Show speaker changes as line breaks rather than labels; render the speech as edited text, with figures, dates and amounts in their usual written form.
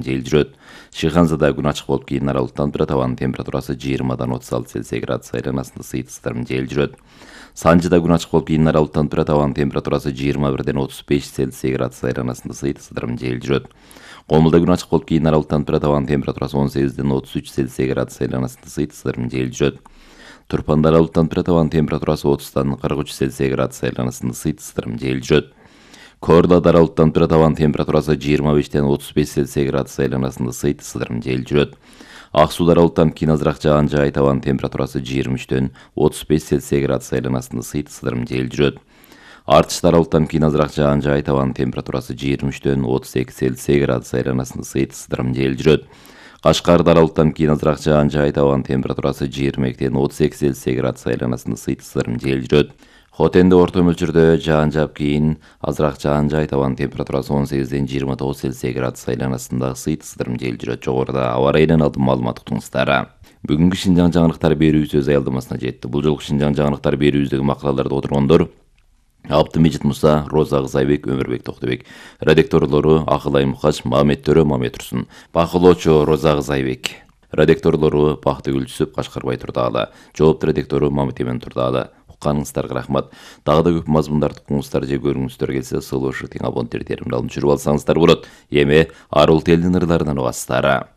жел жүрөт. Шыханзада күн ачык болуп кийин аралыктанып турат. Абанын температурасы 20-дан 36 Цельсий градус айланасында сыйытыстырым жел жүрөт. Санжыда күн ачык болуп кийин аралыктанып турат. Абанын температурасы 21-ден 35 Цельсий градус айланасында сыйытыстырым жел жүрөт. Комулда күн ачык болуп кийин аралыктанып турат. Абанын температурасы 18-ден 33 Цельсий градус айланасында сыйытыстырым жел жүрөт. Турпанда аралыктанып турат. Абанын температурасы 30-дан 43 Цельсий градус айланасында сыйытыстырым жел жүрөт. Кордада аралыктанып турат. Абанын температурасы 25-ден 35 Цельсий градус айланасында сыйытыстырым жел жүрөт. Ак сууда аралыктанып кийин азыраак жаан жаайт. Абанын температурасы 23-ден 35 Цельсий градус айланасында сыйытыстырым жел жүрөт. Артышта аралыктанып кийин азыраак жаан жаайт. Абанын температурасы 23-ден 32 Цельсий градус айланасында сыйытыстырым жел жүрөт. Кашкарда аралыктанып кийин азыраак жаан жаайт. Абанын температурасы 22-ден 32 Цельсий градус айланасында сыйытыстырым жел жүрөт. Хотенде орто мөлчөрдө жаан жаап кийин азыраак жаан жаайт. Абанын температурасы 18-ден 29 Цельсий градус айланасында сыйытыстырым жел жүрөт. Жогоруда аба ырайынан алдын маалымат уктуңуздар. Бүгүнкү Шинжаң жаңылыктар берүүбүз өз аялдамасына жетти. Бул жолку Шинжаң жаңылыктар берүүбүздөгү макалаларды отургондор Абдымежит Муса, Роза Кызайбек, Өмүрбек Токтобек. Редакторлору Акылай Мукач, Мамет Төрө, Мамет Турсун. Бакылоочу Роза Кызайбек. Редакторлору Бактыгүл Түсүп, Кашкарбай Турдаалы. Жоопту редактору Мамет Эмен Турдаалы. Укканыңыздарга рахмат. Дагы да көп мазмундарды укуңуздар же көрүңүздөр келсе, Сылуу Шытың абоненттер теримди алып жүрүп алсаңыздар болот. Эми Арул Телдин ырларынан угасыздар.